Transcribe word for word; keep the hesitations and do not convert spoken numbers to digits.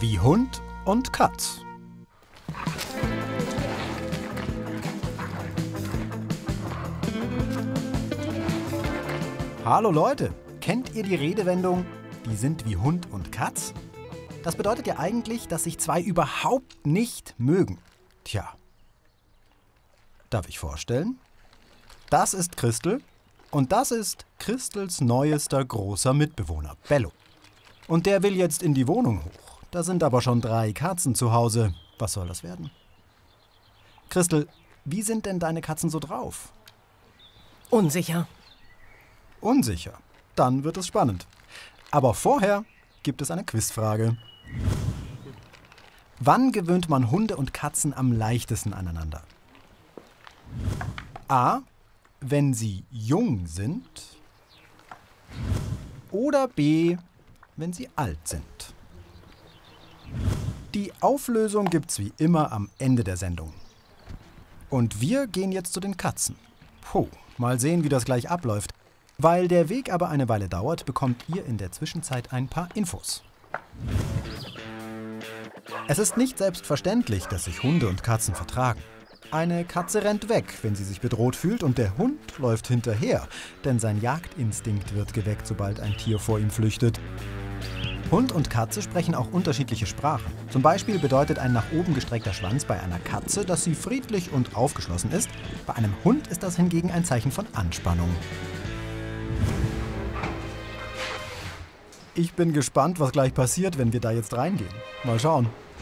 Wie Hund und Katz. Hallo Leute, kennt ihr die Redewendung, die sind wie Hund und Katz? Das bedeutet ja eigentlich, dass sich zwei überhaupt nicht mögen. Tja, darf ich vorstellen? Das ist Christel und das ist Christels neuester großer Mitbewohner, Bello. Und der will jetzt in die Wohnung hoch. Da sind aber schon drei Katzen zu Hause. Was soll das werden? Christel, wie sind denn deine Katzen so drauf? Unsicher. Unsicher. Dann wird es spannend. Aber vorher gibt es eine Quizfrage. Wann gewöhnt man Hunde und Katzen am leichtesten aneinander? A. Wenn sie jung sind. Oder B. Wenn sie alt sind. Die Auflösung gibt's wie immer am Ende der Sendung. Und wir gehen jetzt zu den Katzen. Puh, mal sehen, wie das gleich abläuft. Weil der Weg aber eine Weile dauert, bekommt ihr in der Zwischenzeit ein paar Infos. Es ist nicht selbstverständlich, dass sich Hunde und Katzen vertragen. Eine Katze rennt weg, wenn sie sich bedroht fühlt, und der Hund läuft hinterher, denn sein Jagdinstinkt wird geweckt, sobald ein Tier vor ihm flüchtet. Hund und Katze sprechen auch unterschiedliche Sprachen. Zum Beispiel bedeutet ein nach oben gestreckter Schwanz bei einer Katze, dass sie friedlich und aufgeschlossen ist. Bei einem Hund ist das hingegen ein Zeichen von Anspannung. Ich bin gespannt, was gleich passiert, wenn wir da jetzt reingehen. Mal schauen.